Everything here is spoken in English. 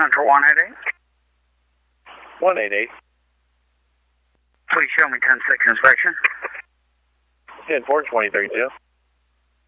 Central 188. 188. Please show me 10-6 inspection. 10-4, 2032.